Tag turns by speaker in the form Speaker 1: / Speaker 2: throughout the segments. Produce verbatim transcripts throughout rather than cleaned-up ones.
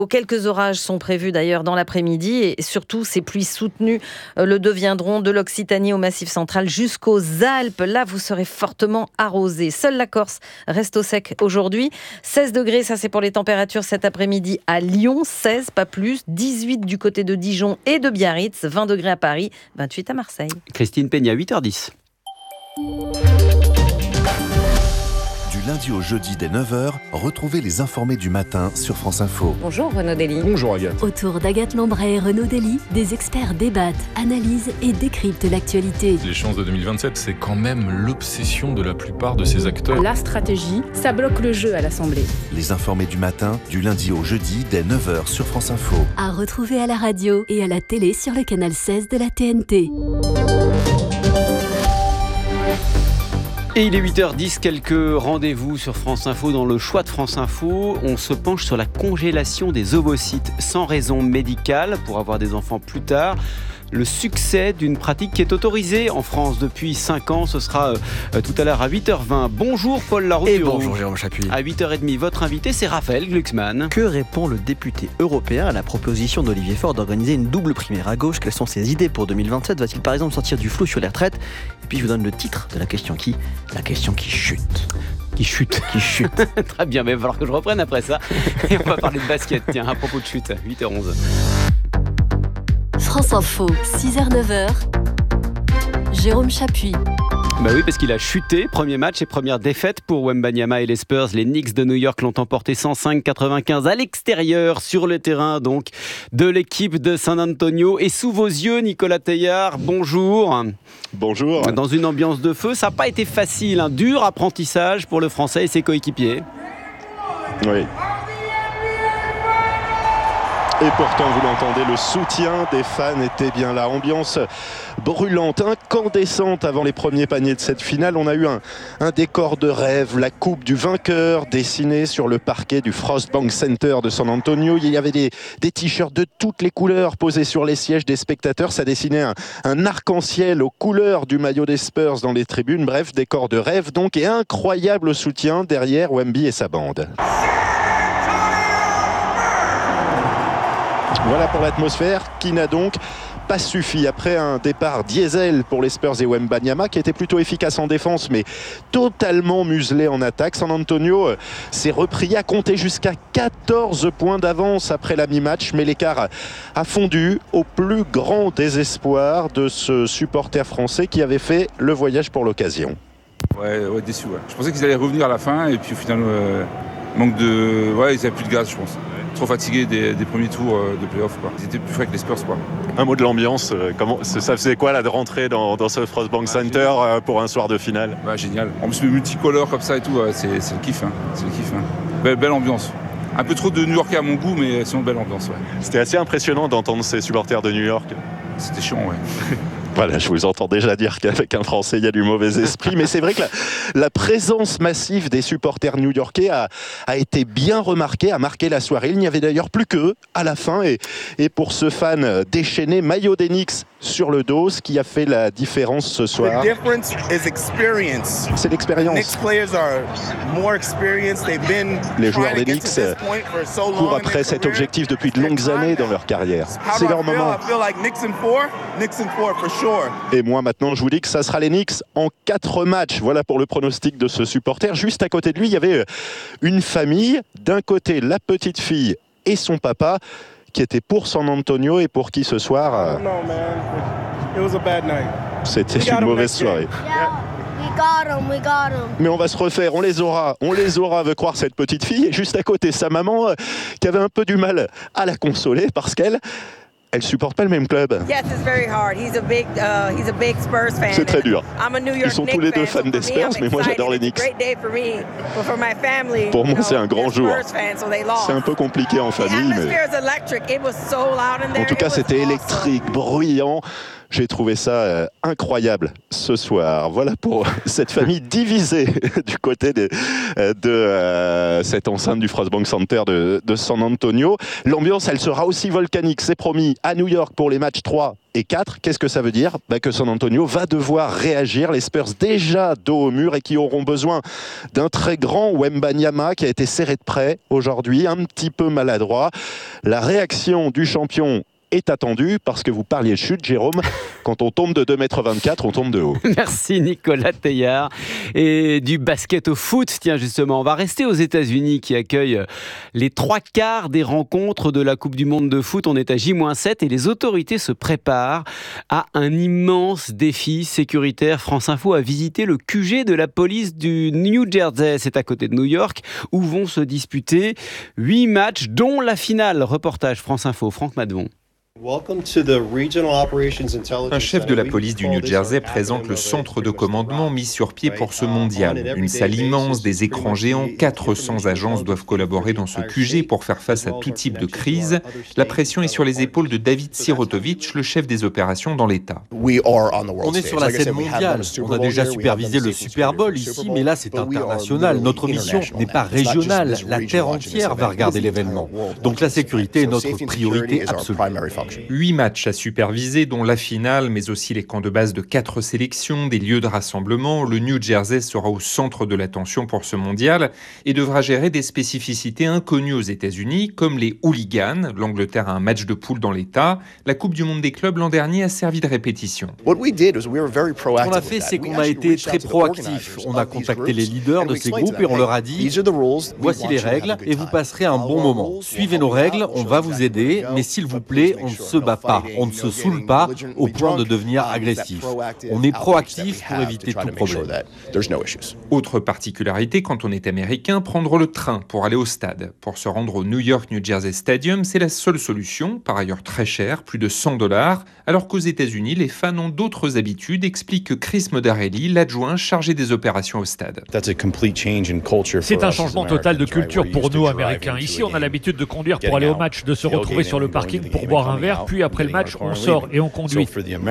Speaker 1: Quelques orages sont prévus d'ailleurs dans l'après-midi et surtout ces pluies soutenues le deviendront de l'Occitanie au Massif central jusqu'aux Alpes. Là, vous serez fortement arrosés. Seule la Corse reste au sec aujourd'hui. seize degrés, ça c'est pour les températures cet après-midi à Lyon. seize, pas plus. dix-huit du côté de Dijon et de Biarritz. vingt degrés à Paris. vingt-huit à Marseille.
Speaker 2: Christine Peña, huit heures dix.
Speaker 3: Du lundi au jeudi dès neuf heures, retrouvez les informés du matin sur France Info.
Speaker 4: Bonjour Renaud Dely.
Speaker 5: Bonjour Agathe.
Speaker 6: Autour d'Agathe Lambray et Renaud Dely, des experts débattent, analysent et décryptent l'actualité.
Speaker 5: L'échéance de deux mille vingt-sept, c'est quand même l'obsession de la plupart de ces acteurs.
Speaker 4: La stratégie, ça bloque le jeu à l'Assemblée.
Speaker 3: Les informés du matin, du lundi au jeudi dès neuf heures sur France Info.
Speaker 6: À retrouver à la radio et à la télé sur le canal seize de la T N T.
Speaker 2: Et il est huit heures dix, quelques rendez-vous sur France Info. Dans le choix de France Info, on se penche sur la congélation des ovocytes sans raison médicale pour avoir des enfants plus tard. Le succès d'une pratique qui est autorisée en France depuis cinq ans. Ce sera euh, tout à l'heure à huit heures vingt. Bonjour Paul Larouturou.
Speaker 7: Et bonjour Jérôme Chapuis.
Speaker 2: À huit heures trente, votre invité c'est Raphaël Glucksmann.
Speaker 7: Que répond le député européen à la proposition d'Olivier Faure d'organiser une double primaire à gauche? Quelles sont ses idées pour deux mille vingt-sept? Va-t-il par exemple sortir du flou sur les retraites? Et puis je vous donne le titre de la question qui La question qui chute.
Speaker 2: Qui chute.
Speaker 7: Qui chute.
Speaker 2: Très bien, mais il va falloir que je reprenne après ça. Et on va parler de basket, tiens, à propos de chute, huit heures onze.
Speaker 6: France Info, six heures neuf heures. Jérôme Chapuis.
Speaker 2: Bah oui, parce qu'il a chuté. Premier match et première défaite pour Wembanyama et les Spurs. Les Knicks de New York l'ont emporté cent cinq quatre-vingt-quinze à l'extérieur, sur le terrain donc de l'équipe de San Antonio. Et sous vos yeux, Nicolas Teillard, bonjour.
Speaker 8: Bonjour.
Speaker 2: Dans une ambiance de feu, ça n'a pas été facile. Un dur apprentissage pour le Français et ses coéquipiers.
Speaker 8: Oui. Et pourtant, vous l'entendez, le soutien des fans était bien là. Ambiance brûlante, incandescente avant les premiers paniers de cette finale. On a eu un, un décor de rêve, la coupe du vainqueur dessinée sur le parquet du Frostbank Center de San Antonio. Il y avait des, des t-shirts de toutes les couleurs posés sur les sièges des spectateurs. Ça dessinait un, un arc-en-ciel aux couleurs du maillot des Spurs dans les tribunes. Bref, décor de rêve donc, et incroyable soutien derrière Wemby et sa bande. Voilà pour l'atmosphère qui n'a donc pas suffi. Après un départ diesel pour les Spurs et Wembanyama qui était plutôt efficace en défense mais totalement muselé en attaque, San Antonio s'est repris à compter jusqu'à quatorze points d'avance après la mi-match, mais l'écart a fondu au plus grand désespoir de ce supporter français qui avait fait le voyage pour l'occasion.
Speaker 9: Ouais, ouais déçu. Ouais. Je pensais qu'ils allaient revenir à la fin et puis au final, euh, manque de... Ouais, ils n'avaient plus de gaz, je pense. Trop fatigués des, des premiers tours de play-off. Quoi. Ils étaient plus frais que les Spurs. Quoi.
Speaker 8: Un mot de l'ambiance. Comment, ça faisait quoi là, de rentrer dans, dans ce Frostbank bah, Center génial. Pour un soir de finale?
Speaker 9: Bah, génial. En plus, le multicolore comme ça et tout, c'est, c'est le kiff. Hein. C'est le kiff. Hein. Belle, belle ambiance. Un peu trop de New-Yorkais à mon goût, mais sinon belle ambiance. Ouais.
Speaker 8: C'était assez impressionnant d'entendre ces supporters de New York.
Speaker 9: C'était chiant, ouais.
Speaker 8: Voilà, je vous entends déjà dire qu'avec un Français, il y a du mauvais esprit. Mais c'est vrai que la, la présence massive des supporters new-yorkais a, a été bien remarquée, a marqué la soirée. Il n'y avait d'ailleurs plus qu'eux à la fin. Et, et pour ce fan déchaîné, maillot des Knicks sur le dos, ce qui a fait la différence ce soir. C'est l'expérience. Les joueurs des Knicks courent après cet objectif depuis de longues années dans leur carrière. C'est leur moment. Et moi maintenant je vous dis que ça sera les Knicks en quatre matchs. Voilà pour le pronostic de ce supporter. Juste à côté de lui il y avait une famille. D'un côté la petite fille et son papa qui étaient pour San Antonio et pour qui ce soir c'était une mauvaise soirée. Mais on va se refaire, on les aura, on les aura, veut croire cette petite fille. Et juste à côté sa maman qui avait un peu du mal à la consoler parce qu'elle elle supporte pas le même club. C'est très dur. Ils sont tous les deux fans des Spurs, mais moi j'adore les Knicks. Pour moi c'est un grand jour. C'est un peu compliqué en famille, mais en tout cas c'était électrique, bruyant. J'ai trouvé ça euh, incroyable ce soir. Voilà pour cette famille divisée du côté de, de euh, cette enceinte du Frostbank Center de, de San Antonio. L'ambiance, elle sera aussi volcanique, c'est promis, à New York pour les matchs trois et quatre. Qu'est-ce que ça veut dire ? Bah que San Antonio va devoir réagir. Les Spurs déjà dos au mur et qui auront besoin d'un très grand Wembanyama qui a été serré de près aujourd'hui, un petit peu maladroit. La réaction du champion est attendue parce que vous parliez de chute, Jérôme. Quand on tombe de deux mètres vingt-quatre, on tombe de haut.
Speaker 2: Merci Nicolas Teillard. Et du basket au foot, tiens justement, on va rester aux États-Unis qui accueillent les trois quarts des rencontres de la Coupe du Monde de foot. On est à J moins sept et les autorités se préparent à un immense défi sécuritaire. France Info a visité le Q G de la police du New Jersey, c'est à côté de New York, où vont se disputer huit matchs, dont la finale. Reportage France Info, Franck Madvon.
Speaker 10: Un chef de la police du New Jersey présente le centre de commandement mis sur pied pour ce mondial. Une salle immense, des écrans géants, quatre cents agences doivent collaborer dans ce Q G pour faire face à tout type de crise. La pression est sur les épaules de David Sirotovich, le chef des opérations dans l'État.
Speaker 11: On est sur la scène mondiale. On a déjà supervisé le Super Bowl ici, mais là c'est international. Notre mission n'est pas régionale. La terre entière va regarder l'événement. Donc la sécurité est notre priorité absolue.
Speaker 10: Huit matchs à superviser, dont la finale, mais aussi les camps de base de quatre sélections, des lieux de rassemblement. Le New Jersey sera au centre de l'attention pour ce mondial et devra gérer des spécificités inconnues aux États-Unis, comme les hooligans. L'Angleterre a un match de poule dans l'État. La Coupe du Monde des clubs l'an dernier a servi de répétition.
Speaker 11: Ce qu'on a fait, c'est qu'on a été très proactif. On a contacté les leaders de ces groupes et on leur a dit « Voici les règles et vous passerez un bon moment. Suivez nos règles, on va vous aider, mais s'il vous plaît, on ne se bat pas, on ne se saoule pas au point de devenir agressif. On est proactif pour éviter tout problème. »
Speaker 10: Autre particularité, quand on est américain, prendre le train pour aller au stade. Pour se rendre au New York New Jersey Stadium, c'est la seule solution, par ailleurs très cher, plus de cent dollars, alors qu'aux États-Unis, les fans ont d'autres habitudes, explique Chris Modarelli, l'adjoint chargé des opérations au stade.
Speaker 12: C'est un changement total de culture pour nous, Américains. Ici, on a l'habitude de conduire pour aller au match, de se retrouver sur le parking pour boire un verre, puis après le match, on sort et on conduit.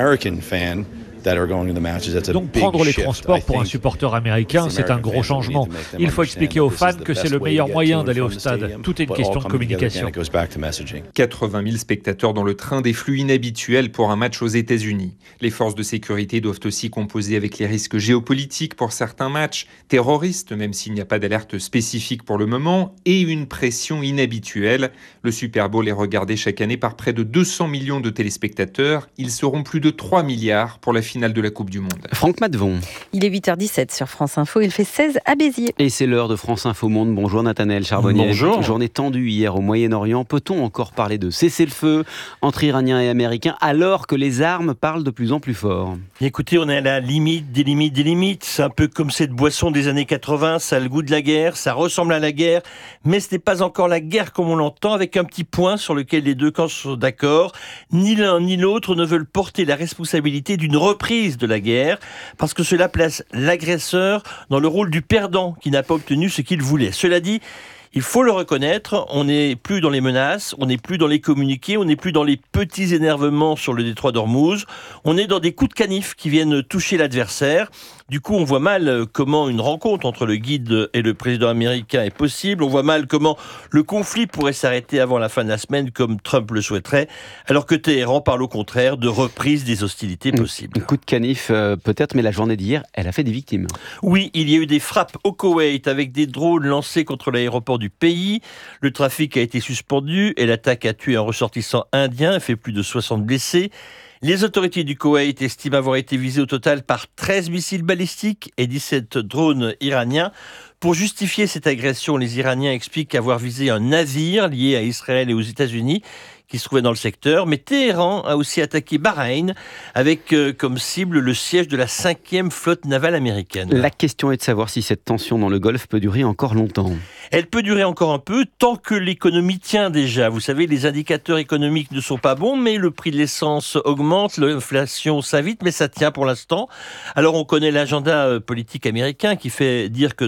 Speaker 12: Donc prendre les transports pour un supporter américain, c'est un gros changement. Il faut expliquer aux fans que c'est le meilleur moyen d'aller au stade. Tout est une question de communication.
Speaker 10: quatre-vingt mille spectateurs dans le train, des flux inhabituels pour un match aux États-Unis. Les forces de sécurité doivent aussi composer avec les risques géopolitiques pour certains matchs, terroristes, même s'il n'y a pas d'alerte spécifique pour le moment, et une pression inhabituelle. Le Super Bowl est regardé chaque année par près de deux cents millions de téléspectateurs. Ils seront plus de trois milliards pour la finale de la Coupe du Monde.
Speaker 2: Franck Madvon.
Speaker 1: Il est huit heures dix-sept sur France Info, il fait seize à Béziers.
Speaker 2: Et c'est l'heure de France Info Monde. Bonjour Nathanaël Charbonnier.
Speaker 11: Bonjour.
Speaker 2: Journée tendue hier au Moyen-Orient. Peut-on encore parler de cessez-le-feu entre Iraniens et Américains alors que les armes parlent de plus en plus fort ?
Speaker 13: Écoutez, on est à la limite des limites des limites. C'est un peu comme cette boisson des années quatre-vingts. Ça a le goût de la guerre, ça ressemble à la guerre, mais ce n'est pas encore la guerre comme on l'entend, avec un petit point sur lequel les deux camps sont d'accord. Ni l'un ni l'autre ne veulent porter la responsabilité d'une reprise de la guerre, parce que cela place l'agresseur dans le rôle du perdant qui n'a pas obtenu ce qu'il voulait. Cela dit, il faut le reconnaître, on n'est plus dans les menaces, on n'est plus dans les communiqués, on n'est plus dans les petits énervements sur le détroit d'Ormuz, on est dans des coups de canif qui viennent toucher l'adversaire. Du coup, on voit mal comment une rencontre entre le guide et le président américain est possible. On voit mal comment le conflit pourrait s'arrêter avant la fin de la semaine, comme Trump le souhaiterait, alors que Téhéran parle au contraire de reprise des hostilités possibles.
Speaker 2: Un coup de canif euh, peut-être, mais la journée d'hier, elle a fait des victimes.
Speaker 13: Oui, il y a eu des frappes au Koweït avec des drones lancés contre l'aéroport du pays. Le trafic a été suspendu et l'attaque a tué un ressortissant indien et fait plus de soixante blessés. Les autorités du Koweït estiment avoir été visées au total par treize missiles balistiques et dix-sept drones iraniens. Pour justifier cette agression, les Iraniens expliquent avoir visé un navire lié à Israël et aux États-Unis qui se trouvait dans le secteur. Mais Téhéran a aussi attaqué Bahreïn avec euh, comme cible le siège de la cinquième flotte navale américaine.
Speaker 2: La question est de savoir si cette tension dans le Golfe peut durer encore longtemps.
Speaker 13: Elle peut durer encore un peu, tant que l'économie tient déjà. Vous savez, les indicateurs économiques ne sont pas bons, mais le prix de l'essence augmente, l'inflation s'invite, mais ça tient pour l'instant. Alors on connaît l'agenda politique américain qui fait dire que Trump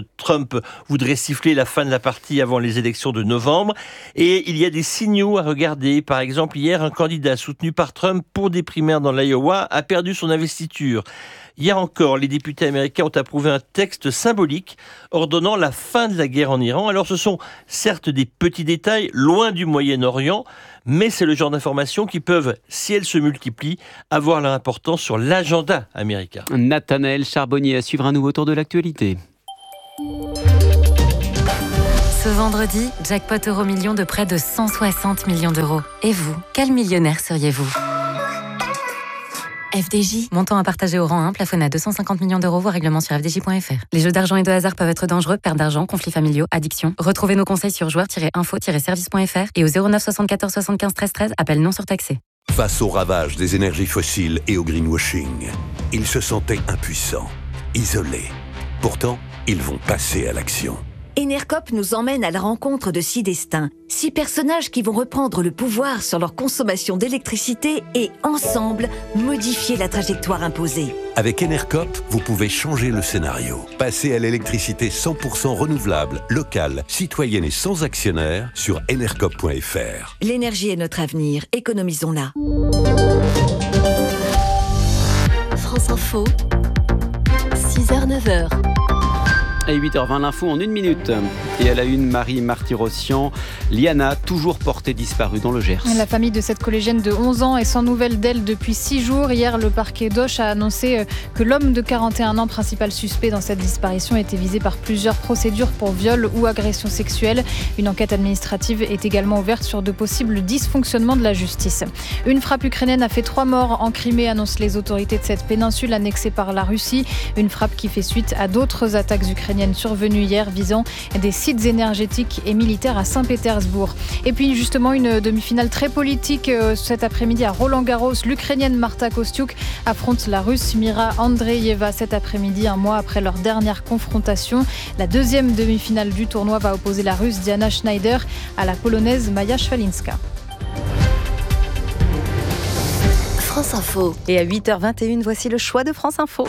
Speaker 13: Trump voudrait siffler la fin de la partie avant les élections de novembre. Et il y a des signaux à regarder. Par exemple, hier, un candidat soutenu par Trump pour des primaires dans l'Iowa a perdu son investiture. Hier encore, les députés américains ont approuvé un texte symbolique ordonnant la fin de la guerre en Iran. Alors ce sont certes des petits détails, loin du Moyen-Orient, mais c'est le genre d'informations qui peuvent, si elles se multiplient, avoir leur importance sur l'agenda américain.
Speaker 2: Nathanaël Charbonnier à suivre un nouveau tour de l'actualité.
Speaker 14: Ce vendredi, jackpot euro million de près de cent soixante millions d'euros. Et vous, quel millionnaire seriez-vous ? F D J, montant à partager au rang un, plafonné à deux cent cinquante millions d'euros, voire règlement sur f d j point f r. Les jeux d'argent et de hasard peuvent être dangereux, perte d'argent, conflits familiaux, addiction. Retrouvez nos conseils sur joueurs tiret info tiret service point f r et au zéro neuf soixante-quatorze soixante-quinze treize treize, appel non surtaxé.
Speaker 15: Face au ravage des énergies fossiles et au greenwashing, ils se sentaient impuissants, isolés. Pourtant, ils vont passer à l'action.
Speaker 16: Enercop nous emmène à la rencontre de six destins, six personnages qui vont reprendre le pouvoir sur leur consommation d'électricité et, ensemble, modifier la trajectoire imposée.
Speaker 15: Avec Enercop, vous pouvez changer le scénario. Passer à l'électricité cent pour cent renouvelable, locale, citoyenne et sans actionnaire sur enercop point f r.
Speaker 16: L'énergie est notre avenir, économisons-la.
Speaker 6: France Info, six heures neuf heures.
Speaker 2: Et huit heures vingt, l'info en une minute. Et à la une, Marie Martyrossian, Liana, toujours portée disparue dans le Gers.
Speaker 17: La famille de cette collégienne de onze ans est sans nouvelles d'elle depuis six jours. Hier, le parquet d'Auch a annoncé que l'homme de quarante et un ans, principal suspect dans cette disparition, était visé par plusieurs procédures pour viol ou agression sexuelle. Une enquête administrative est également ouverte sur de possibles dysfonctionnements de la justice. Une frappe ukrainienne a fait trois morts en Crimée, annoncent les autorités de cette péninsule annexée par la Russie. Une frappe qui fait suite à d'autres attaques ukrainiennes survenue hier visant des sites énergétiques et militaires à Saint-Pétersbourg. Et puis justement une demi-finale très politique euh, cet après-midi à Roland-Garros. L'Ukrainienne Marta Kostyuk affronte la Russe Mira Andreeva cet après-midi, un mois après leur dernière confrontation. La deuxième demi-finale du tournoi va opposer la Russe Diana Schneider à la Polonaise Maja Szwalinska.
Speaker 6: France Info.
Speaker 1: Et à huit heures vingt et une, voici le choix de France Info.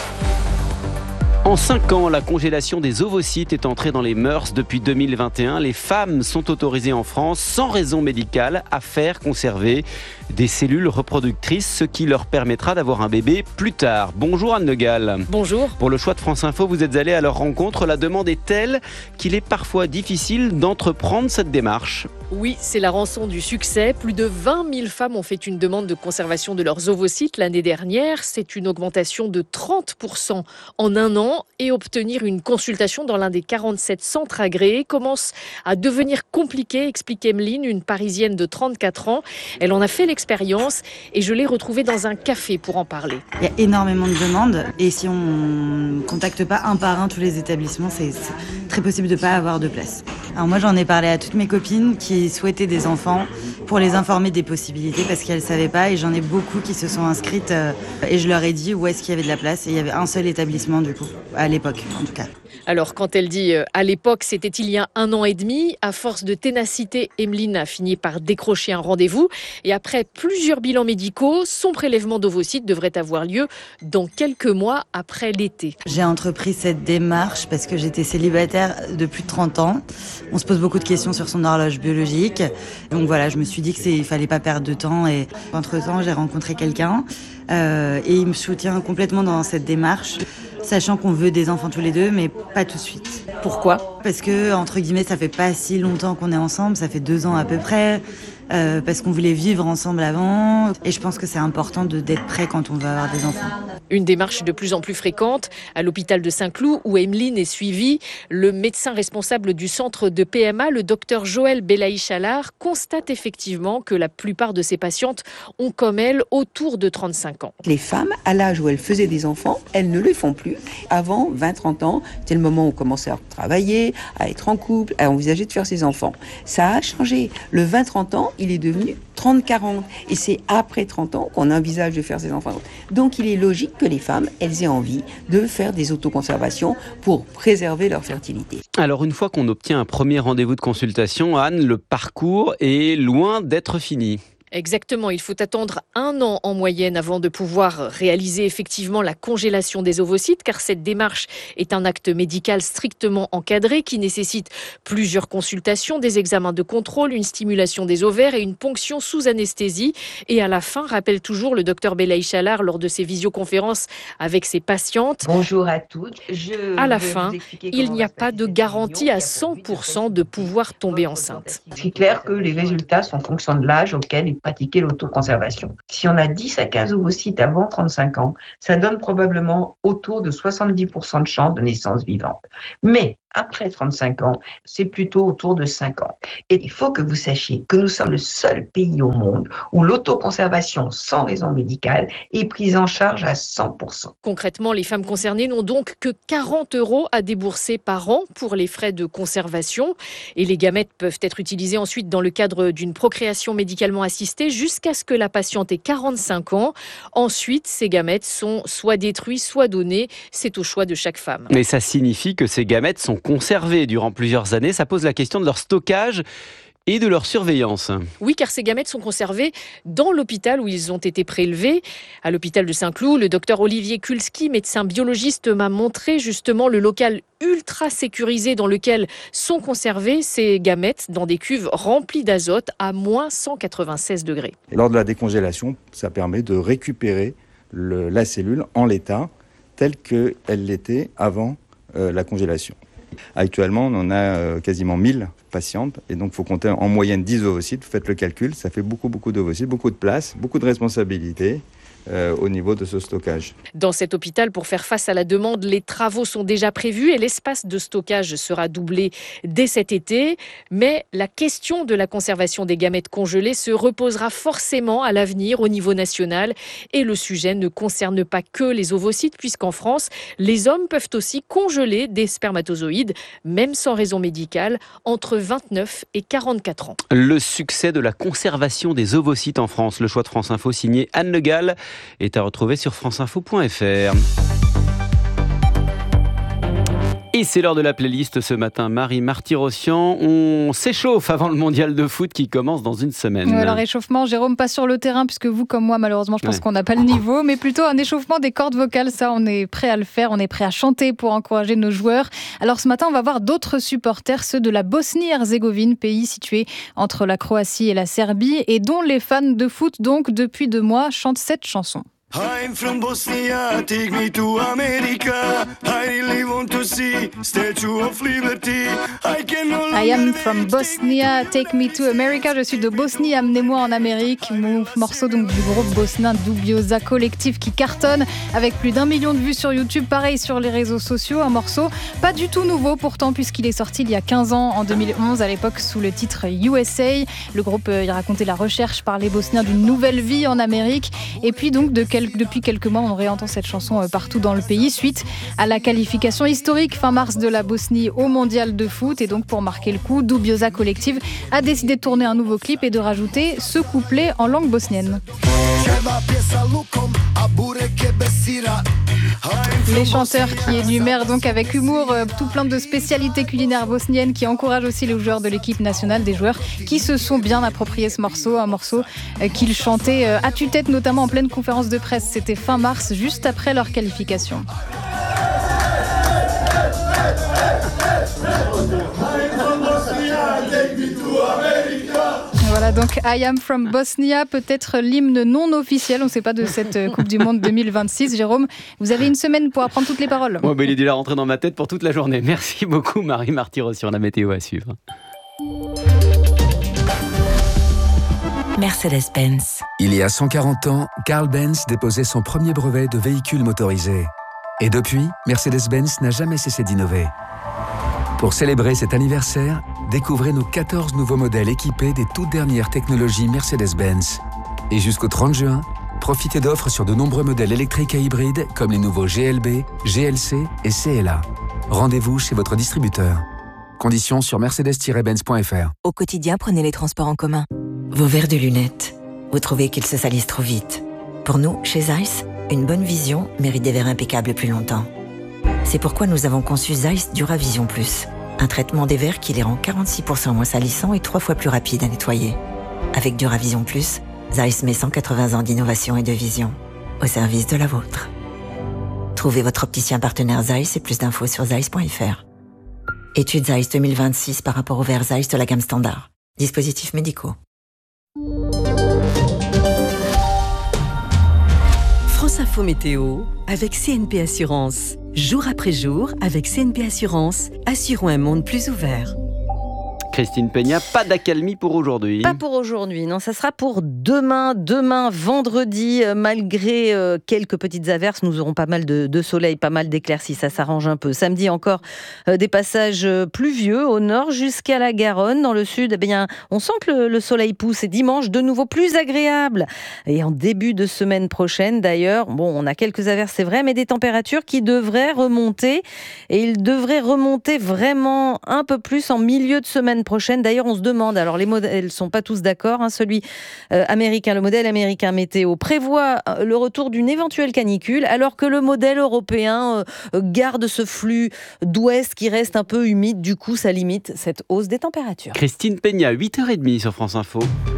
Speaker 2: En cinq ans, la congélation des ovocytes est entrée dans les mœurs depuis deux mille vingt et un. Les femmes sont autorisées en France, sans raison médicale, à faire conserver des cellules reproductrices, ce qui leur permettra d'avoir un bébé plus tard. Bonjour Anne Le Gall.
Speaker 18: Bonjour.
Speaker 2: Pour le choix de France Info, vous êtes allée à leur rencontre. La demande est telle qu'il est parfois difficile d'entreprendre cette démarche.
Speaker 18: Oui, c'est la rançon du succès. Plus de vingt mille femmes ont fait une demande de conservation de leurs ovocytes l'année dernière. C'est une augmentation de trente pour cent en un an. Et obtenir une consultation dans l'un des quarante-sept centres agréés commence à devenir compliqué, explique Emeline, une Parisienne de trente-quatre ans. Elle en a fait l'expérience et je l'ai retrouvée dans un café pour en parler.
Speaker 19: Il y a énormément de demandes et si on ne contacte pas un par un tous les établissements, c'est, c'est très possible de ne pas avoir de place. Alors moi, j'en ai parlé à toutes mes copines qui souhaitaient des enfants pour les informer des possibilités parce qu'elles ne savaient pas et j'en ai beaucoup qui se sont inscrites euh, et je leur ai dit où est-ce qu'il y avait de la place et il y avait un seul établissement du coup, à l'époque en tout cas.
Speaker 18: Alors quand elle dit euh, à l'époque, c'était il y a un an et demi, à force de ténacité, Emeline a fini par décrocher un rendez-vous et après plusieurs bilans médicaux, son prélèvement d'ovocytes devrait avoir lieu dans quelques mois après l'été.
Speaker 19: J'ai entrepris cette démarche parce que j'étais célibataire de plus de trente ans. On se pose beaucoup de questions sur son horloge biologique. Donc voilà, je me suis dit qu'il ne fallait pas perdre de temps et entre-temps, j'ai rencontré quelqu'un euh, et il me soutient complètement dans cette démarche. Sachant qu'on veut des enfants tous les deux, mais pas tout de suite.
Speaker 18: Pourquoi ?
Speaker 19: Parce que, entre guillemets, ça fait pas si longtemps qu'on est ensemble, ça fait deux ans à peu près, euh, parce qu'on voulait vivre ensemble avant, et je pense que c'est important de, d'être prêt quand on veut avoir des enfants.
Speaker 18: Une démarche de plus en plus fréquente à l'hôpital de Saint-Cloud, où Emeline est suivie. Le médecin responsable du centre de P M A, le docteur Joël Belaïch-Allard, constate effectivement que la plupart de ses patientes ont comme elle autour de trente-cinq ans.
Speaker 20: Les femmes, à l'âge où elles faisaient des enfants, elles ne les font plus. Avant, vingt trente ans, c'était le moment où on commençait à travailler, à être en couple, à envisager de faire ses enfants. Ça a changé. Le vingt trente ans, il est devenu trente quarante. Et c'est après trente ans qu'on envisage de faire ses enfants. Donc il est logique que les femmes, elles aient envie de faire des autoconservations pour préserver leur fertilité.
Speaker 2: Alors une fois qu'on obtient un premier rendez-vous de consultation, Anne, le parcours est loin d'être fini.
Speaker 18: Exactement, il faut attendre un an en moyenne avant de pouvoir réaliser effectivement la congélation des ovocytes, car cette démarche est un acte médical strictement encadré qui nécessite plusieurs consultations, des examens de contrôle, une stimulation des ovaires et une ponction sous anesthésie. Et à la fin, rappelle toujours le docteur Belaï Chalard lors de ses visioconférences avec ses patientes.
Speaker 21: Bonjour à toutes. Je
Speaker 18: à la fin, il n'y a pas de garantie à cent pour cent de pouvoir tomber enceinte.
Speaker 21: C'est clair que les résultats sont en fonction de l'âge auquel est pratiquée l'autoconservation. Si on a dix à quinze ovocytes avant trente-cinq ans, ça donne probablement autour de soixante-dix pour cent de chances de naissance vivante. Mais après trente-cinq ans, c'est plutôt autour de cinq ans. Et il faut que vous sachiez que nous sommes le seul pays au monde où l'autoconservation sans raison médicale est prise en charge à cent pour cent.
Speaker 18: Concrètement, les femmes concernées n'ont donc que quarante euros à débourser par an pour les frais de conservation. Et les gamètes peuvent être utilisées ensuite dans le cadre d'une procréation médicalement assistée jusqu'à ce que la patiente ait quarante-cinq ans. Ensuite, ces gamètes sont soit détruits, soit donnés. C'est au choix de chaque femme.
Speaker 2: Mais ça signifie que ces gamètes sont conservés durant plusieurs années. Ça pose la question de leur stockage et de leur surveillance.
Speaker 18: Oui, car ces gamètes sont conservées dans l'hôpital où ils ont été prélevés. À l'hôpital de Saint-Cloud, le docteur Olivier Kulski, médecin biologiste, m'a montré justement le local ultra sécurisé dans lequel sont conservées ces gamètes dans des cuves remplies d'azote à moins cent quatre-vingt-seize degrés.
Speaker 22: Et lors de la décongélation, ça permet de récupérer le, la cellule en l'état tel qu'elle l'était avant euh, la congélation. Actuellement, on en a euh, quasiment mille patientes et donc il faut compter en moyenne dix ovocytes. Vous faites le calcul, ça fait beaucoup, beaucoup d'ovocytes, beaucoup de place, beaucoup de responsabilités euh, au niveau de ce stockage.
Speaker 18: Dans cet hôpital, pour faire face à la demande, les travaux sont déjà prévus et l'espace de stockage sera doublé dès cet été. Mais la question de la conservation des gamètes congelées se reposera forcément à l'avenir au niveau national. Et le sujet ne concerne pas que les ovocytes, puisqu'en France, les hommes peuvent aussi congeler des spermatozoïdes, même sans raison médicale, entre vingt-neuf et quarante-quatre ans.
Speaker 2: Le succès de la conservation des ovocytes en France, le choix de France Info signé Anne Le Gall, est à retrouver sur franceinfo point f r. Et c'est l'heure de la playlist ce matin. Marie Marty-Rossian, on s'échauffe avant le mondial de foot qui commence dans une semaine.
Speaker 17: Ouais, alors échauffement, Jérôme, pas sur le terrain, puisque vous comme moi, malheureusement, je pense ouais. qu'on n'a pas le niveau, mais plutôt un échauffement des cordes vocales. Ça, on est prêt à le faire, on est prêt à chanter pour encourager nos joueurs. Alors ce matin, on va voir d'autres supporters, ceux de la Bosnie-Herzégovine, pays situé entre la Croatie et la Serbie, et dont les fans de foot, donc, depuis deux mois, chantent cette chanson. I'm from Bosnia, take me to America. I really want to see Statue of Liberty. I can no I am from Bosnia, take me to America. Je suis de Bosnie, amenez-moi en Amérique. Morceau donc du groupe bosnien Dubioza Collective qui cartonne avec plus d'un million de vues sur YouTube, pareil sur les réseaux sociaux. Un morceau pas du tout nouveau pourtant puisqu'il est sorti il y a quinze ans, en deux mille onze, à l'époque sous le titre U S A. Le groupe il racontait la recherche par les Bosniens d'une nouvelle vie en Amérique. Et puis donc de quel Depuis quelques mois, on réentend cette chanson partout dans le pays suite à la qualification historique fin mars de la Bosnie au mondial de foot. Et donc pour marquer le coup, Dubioza Collective a décidé de tourner un nouveau clip et de rajouter ce couplet en langue bosnienne. Les chanteurs qui énumèrent donc avec humour tout plein de spécialités culinaires bosniennes qui encouragent aussi les joueurs de l'équipe nationale, des joueurs qui se sont bien appropriés ce morceau, un morceau qu'ils chantaient à tue-tête notamment en pleine conférence de presse. C'était fin mars, juste après leur qualification. Voilà donc I am from Bosnia, peut-être l'hymne non officiel, on ne sait pas de cette Coupe du Monde deux mille vingt-six. Jérôme, vous avez une semaine pour apprendre toutes les paroles.
Speaker 2: Ouais, bah, il est déjà rentré dans ma tête pour toute la journée. Merci beaucoup Marie Marty-Rossian sur la météo à suivre.
Speaker 23: Mercedes-Benz. Il y a cent quarante ans, Carl Benz déposait son premier brevet de véhicule motorisé. Et depuis, Mercedes-Benz n'a jamais cessé d'innover. Pour célébrer cet anniversaire, découvrez nos quatorze nouveaux modèles équipés des toutes dernières technologies Mercedes-Benz. Et jusqu'au trente juin, profitez d'offres sur de nombreux modèles électriques et hybrides comme les nouveaux G L B, G L C et C L A. Rendez-vous chez votre distributeur. Conditions sur mercedes tiret benz point f r.
Speaker 16: Au quotidien, prenez les transports en commun. Vos verres de lunettes, vous trouvez qu'ils se salissent trop vite. Pour nous, chez Zeiss, une bonne vision mérite des verres impeccables plus longtemps. C'est pourquoi nous avons conçu Zeiss Duravision Plus, un traitement des verres qui les rend quarante-six pour cent moins salissants et trois fois plus rapides à nettoyer. Avec Duravision Plus, Zeiss met cent quatre-vingts ans d'innovation et de vision au service de la vôtre. Trouvez votre opticien partenaire Zeiss et plus d'infos sur zeiss point f r. Étude Zeiss deux mille vingt-six par rapport au verre Zeiss de la gamme standard. Dispositifs médicaux.
Speaker 3: France Info Météo avec C N P Assurance. Jour après jour, avec C N P Assurance, assurons un monde plus ouvert.
Speaker 2: Christine Peña, pas d'accalmie pour aujourd'hui.
Speaker 1: Pas pour aujourd'hui, non, ça sera pour demain. Demain, vendredi, euh, malgré euh, quelques petites averses, nous aurons pas mal de, de soleil, pas mal d'éclaircies, ça s'arrange un peu. Samedi, encore euh, des passages pluvieux au nord jusqu'à la Garonne. Dans le sud, eh bien, on sent que le, le soleil pousse. Et dimanche, de nouveau plus agréable. Et en début de semaine prochaine, d'ailleurs, bon, on a quelques averses, c'est vrai, mais des températures qui devraient remonter. Et ils devraient remonter vraiment un peu plus en milieu de semaine prochaine. D'ailleurs, on se demande, alors les modèles ne sont pas tous d'accord, hein, celui euh, américain, le modèle américain météo prévoit euh, le retour d'une éventuelle canicule, alors que le modèle européen euh, garde ce flux d'ouest qui reste un peu humide. Du coup, ça limite cette hausse des températures.
Speaker 2: Christine Peña, huit heures trente sur France Info.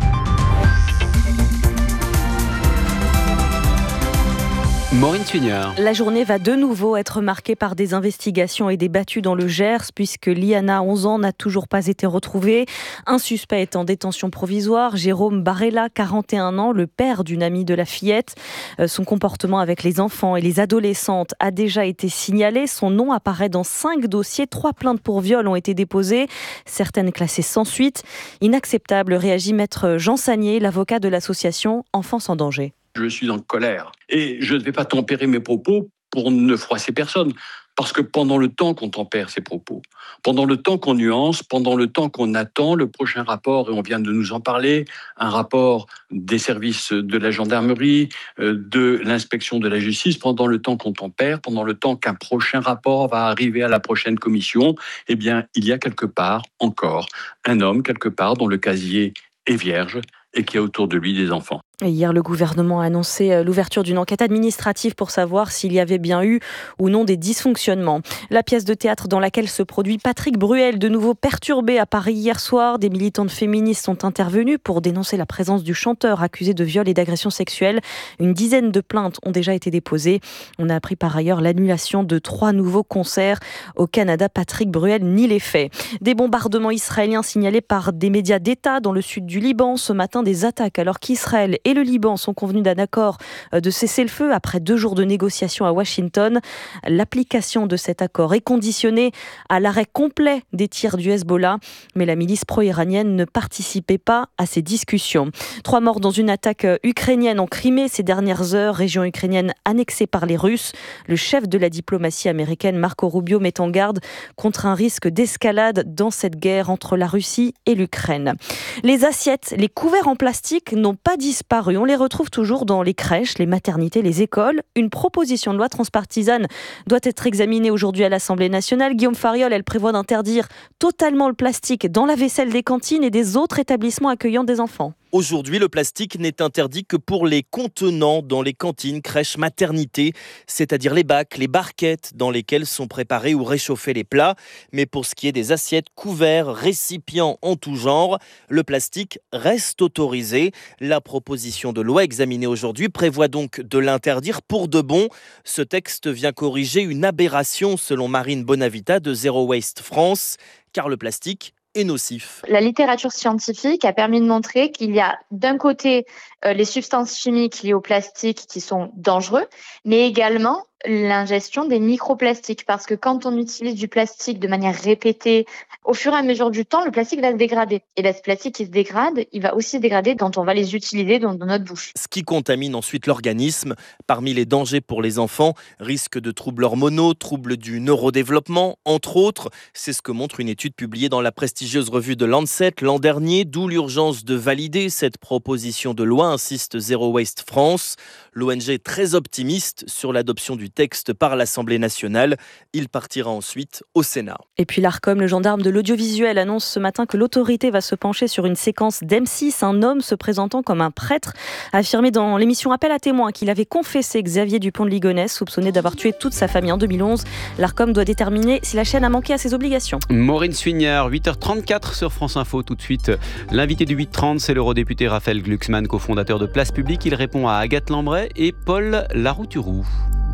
Speaker 2: Maureen Sugnard.
Speaker 4: La journée va de nouveau être marquée par des investigations et des battues dans le Gers, puisque Liana, onze ans, n'a toujours pas été retrouvée. Un suspect est en détention provisoire. Jérôme Barella, quarante et un ans, le père d'une amie de la fillette. Son comportement avec les enfants et les adolescentes a déjà été signalé. Son nom apparaît dans cinq dossiers. Trois plaintes pour viol ont été déposées, certaines classées sans suite. Inacceptable, réagit maître Jean Sagnier, l'avocat de l'association Enfance en danger.
Speaker 5: Je suis en colère et je ne vais pas tempérer mes propos pour ne froisser personne. Parce que pendant le temps qu'on tempère ses propos, pendant le temps qu'on nuance, pendant le temps qu'on attend le prochain rapport, et on vient de nous en parler, un rapport des services de la gendarmerie, de l'inspection de la justice, pendant le temps qu'on tempère, pendant le temps qu'un prochain rapport va arriver à la prochaine commission, eh bien, il y a quelque part encore un homme, quelque part, dont le casier est vierge et qui a autour de lui des enfants.
Speaker 4: Et hier, le gouvernement a annoncé l'ouverture d'une enquête administrative pour savoir s'il y avait bien eu ou non des dysfonctionnements. La pièce de théâtre dans laquelle se produit Patrick Bruel, de nouveau perturbé à Paris hier soir. Des militantes féministes sont intervenues pour dénoncer la présence du chanteur accusé de viol et d'agression sexuelle. Une dizaine de plaintes ont déjà été déposées. On a appris par ailleurs l'annulation de trois nouveaux concerts au Canada. Patrick Bruel nie les faits. Des bombardements israéliens signalés par des médias d'État dans le sud du Liban. Ce matin, des attaques alors qu'Israël et le Liban sont convenus d'un accord de cessez-le-feu après deux jours de négociations à Washington. L'application de cet accord est conditionnée à l'arrêt complet des tirs du Hezbollah, mais la milice pro-iranienne ne participait pas à ces discussions. Trois morts dans une attaque ukrainienne en Crimée ces dernières heures, région ukrainienne annexée par les Russes. Le chef de la diplomatie américaine, Marco Rubio, met en garde contre un risque d'escalade dans cette guerre entre la Russie et l'Ukraine. Les assiettes, les couverts en plastique n'ont pas disparu. On les retrouve toujours dans les crèches, les maternités, les écoles. Une proposition de loi transpartisane doit être examinée aujourd'hui à l'Assemblée nationale. Guillaume Fariol, elle prévoit d'interdire totalement le plastique dans la vaisselle des cantines et des autres établissements accueillant des enfants.
Speaker 24: Aujourd'hui, le plastique n'est interdit que pour les contenants dans les cantines, crèches, maternités, c'est-à-dire les bacs, les barquettes dans lesquelles sont préparés ou réchauffés les plats. Mais pour ce qui est des assiettes, couverts, récipients en tout genre, le plastique reste autorisé. La proposition de loi examinée aujourd'hui prévoit donc de l'interdire pour de bon. Ce texte vient corriger une aberration selon Marine Bonavita de Zero Waste France, car le plastique est nocif.
Speaker 25: La littérature scientifique a permis de montrer qu'il y a d'un côté euh, les substances chimiques liées au plastique qui sont dangereux, mais également l'ingestion des microplastiques, parce que quand on utilise du plastique de manière répétée, au fur et à mesure du temps, le plastique va se dégrader. Et là, ce plastique qui se dégrade, il va aussi se dégrader quand on va les utiliser dans, dans notre bouche.
Speaker 24: Ce qui contamine ensuite l'organisme. Parmi les dangers pour les enfants, risque de troubles hormonaux, troubles du neurodéveloppement, entre autres. C'est ce que montre une étude publiée dans la prestigieuse revue de Lancet l'an dernier, d'où l'urgence de valider cette proposition de loi, insiste Zero Waste France. L'O N G est très optimiste sur l'adoption du texte par l'Assemblée nationale. Il partira ensuite au Sénat.
Speaker 4: Et puis l'Arcom, le gendarme de l'audiovisuel, annonce ce matin que l'autorité va se pencher sur une séquence d'M six. Un homme se présentant comme un prêtre a affirmé dans l'émission Appel à témoins qu'il avait confessé Xavier Dupont de Ligonnès, soupçonné d'avoir tué toute sa famille en deux mille onze. L'Arcom doit déterminer si la chaîne a manqué à ses obligations.
Speaker 2: Maureen Suignard, huit heures trente-quatre sur France Info. Tout de suite, l'invité du huit trente, c'est l'eurodéputé Raphaël Glucksmann, cofondateur de Place Publique. Il répond à Agathe Lambray et Paul Larouturou.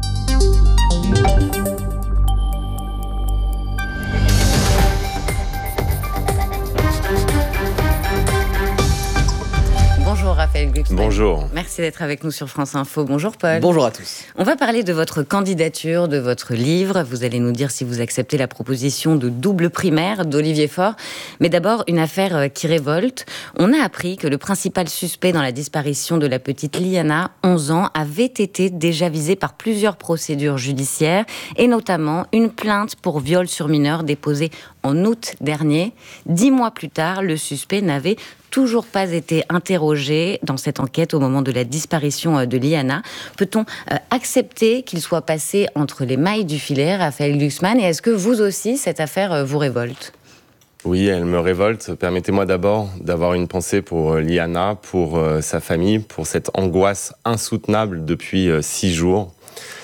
Speaker 7: Bonjour Raphaël Glucksmann.
Speaker 8: Bonjour.
Speaker 7: Merci d'être avec nous sur France Info. Bonjour Paul.
Speaker 8: Bonjour à tous.
Speaker 7: On va parler de votre candidature, de votre livre. Vous allez nous dire si vous acceptez la proposition de double primaire d'Olivier Faure. Mais d'abord, une affaire qui révolte. On a appris que le principal suspect dans la disparition de la petite Liana, onze ans, avait été déjà visé par plusieurs procédures judiciaires et notamment une plainte pour viol sur mineur déposée en août dernier. Dix mois plus tard, le suspect n'avait toujours pas été interrogé dans cette enquête au moment de la disparition de Liana. Peut-on euh, accepter qu'il soit passé entre les mailles du filet, Raphaël Glucksmann, et est-ce que vous aussi, cette affaire euh, vous révolte ?
Speaker 8: Oui, elle me révolte. Permettez-moi d'abord d'avoir une pensée pour Liana, pour euh, sa famille, pour cette angoisse insoutenable depuis euh, six jours.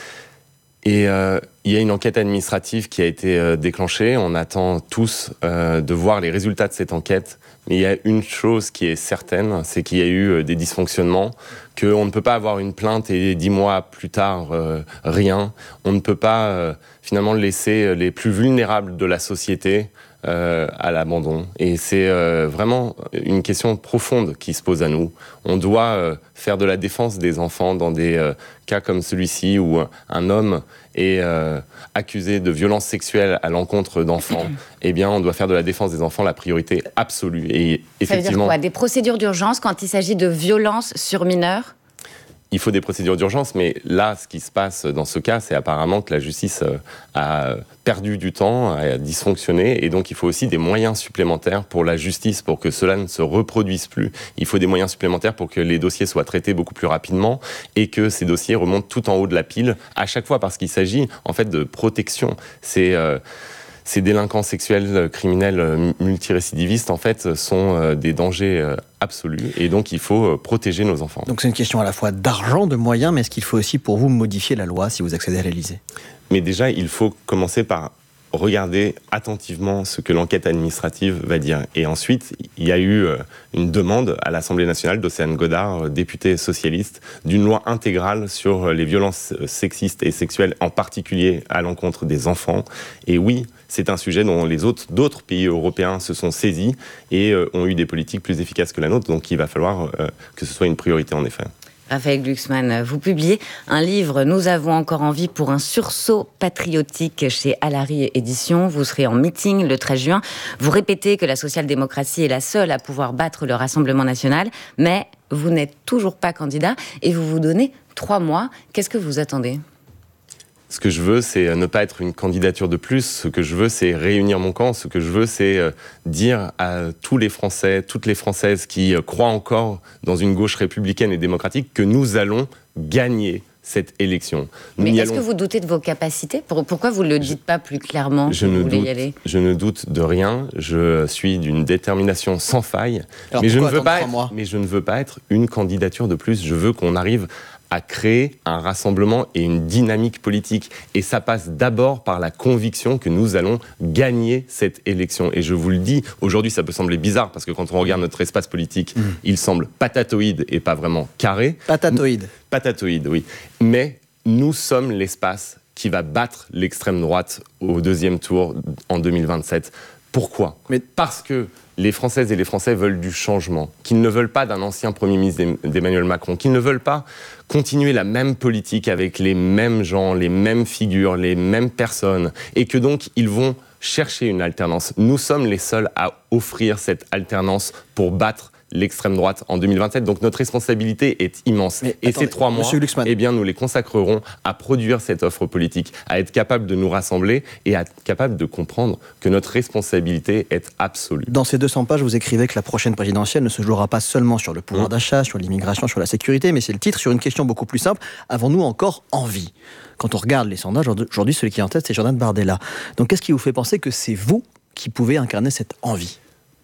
Speaker 8: Et euh, il y a une enquête administrative qui a été euh, déclenchée. On attend tous euh, de voir les résultats de cette enquête. Mais il y a une chose qui est certaine, c'est qu'il y a eu des dysfonctionnements, qu'on ne peut pas avoir une plainte et dix mois plus tard, euh, rien. On ne peut pas euh, finalement laisser les plus vulnérables de la société euh, à l'abandon. Et c'est euh, vraiment une question profonde qui se pose à nous. On doit euh, faire de la défense des enfants dans des euh, cas comme celui-ci où un homme est euh, accusé de violences sexuelles à l'encontre d'enfants. Eh bien, on doit faire de la défense des enfants la priorité absolue. Et effectivement,
Speaker 7: ça veut dire quoi ? Des procédures d'urgence quand il s'agit de violences sur mineurs ?
Speaker 8: Il faut des procédures d'urgence, mais là, ce qui se passe dans ce cas, c'est apparemment que la justice a perdu du temps, a dysfonctionné, et donc il faut aussi des moyens supplémentaires pour la justice, pour que cela ne se reproduise plus. Il faut des moyens supplémentaires pour que les dossiers soient traités beaucoup plus rapidement, et que ces dossiers remontent tout en haut de la pile, à chaque fois, parce qu'il s'agit en fait de protection. C'est... Euh, Ces délinquants sexuels, criminels, multirécidivistes, en fait, sont des dangers absolus. Et donc, il faut protéger nos enfants.
Speaker 9: Donc, c'est une question à la fois d'argent, de moyens, mais est-ce qu'il faut aussi, pour vous, modifier la loi si vous accédez à l'Élysée ?
Speaker 8: Mais déjà, il faut commencer par regarder attentivement ce que l'enquête administrative va dire. Et ensuite, il y a eu une demande à l'Assemblée nationale d'Océane Godard, députée socialiste, d'une loi intégrale sur les violences sexistes et sexuelles, en particulier à l'encontre des enfants. Et oui, c'est un sujet dont les autres, d'autres pays européens se sont saisis et euh, ont eu des politiques plus efficaces que la nôtre. Donc il va falloir euh, que ce soit une priorité en effet.
Speaker 7: Raphaël Glucksmann, vous publiez un livre « Nous avons encore envie pour un sursaut patriotique » chez Alary Éditions. Vous serez en meeting le treize juin. Vous répétez que la social-démocratie est la seule à pouvoir battre le Rassemblement national, mais vous n'êtes toujours pas candidat et vous vous donnez trois mois. Qu'est-ce que vous attendez ?
Speaker 8: Ce que je veux, c'est ne pas être une candidature de plus. Ce que je veux, c'est réunir mon camp. Ce que je veux, c'est dire à tous les Français, toutes les Françaises qui croient encore dans une gauche républicaine et démocratique que nous allons gagner cette élection. Nous
Speaker 7: Mais est-ce
Speaker 8: allons...
Speaker 7: que vous doutez de vos capacités ? Pourquoi vous ne le dites pas plus clairement
Speaker 8: je
Speaker 7: que
Speaker 8: ne
Speaker 7: vous voulez
Speaker 8: doute,
Speaker 7: y aller ?
Speaker 8: Je ne doute de rien. Je suis d'une détermination sans faille.
Speaker 9: Alors
Speaker 8: mais, je ne veux pas
Speaker 9: être,
Speaker 8: être, mais je ne veux pas être une candidature de plus. Je veux qu'on arrive à créer un rassemblement et une dynamique politique. Et ça passe d'abord par la conviction que nous allons gagner cette élection. Et je vous le dis, aujourd'hui ça peut sembler bizarre, parce que quand on regarde notre espace politique, mmh. il semble patatoïde et pas vraiment carré.
Speaker 9: Patatoïde.
Speaker 8: Patatoïde, oui. Mais nous sommes l'espace qui va battre l'extrême droite au deuxième tour en deux mille vingt-sept. Pourquoi ? Mais parce que les Françaises et les Français veulent du changement, qu'ils ne veulent pas d'un ancien Premier ministre d'Emmanuel Macron, qu'ils ne veulent pas continuer la même politique avec les mêmes gens, les mêmes figures, les mêmes personnes, et que donc ils vont chercher une alternance. Nous sommes les seuls à offrir cette alternance pour battre l'extrême droite en deux mille vingt-sept. Donc notre responsabilité est immense.
Speaker 9: Mais
Speaker 8: et
Speaker 9: attendez,
Speaker 8: ces trois mois, eh bien, nous les consacrerons à produire cette offre politique, à être capable de nous rassembler et à être capable de comprendre que notre responsabilité est absolue.
Speaker 9: Dans ces deux cents pages, vous écrivez que la prochaine présidentielle ne se jouera pas seulement sur le pouvoir mmh. d'achat, sur l'immigration, sur la sécurité, mais c'est le titre sur une question beaucoup plus simple. Avons-nous encore envie ? Quand on regarde les sondages, aujourd'hui, celui qui est en tête, c'est Jordan Bardella. Donc, qu'est-ce qui vous fait penser que c'est vous qui pouvez incarner cette envie ?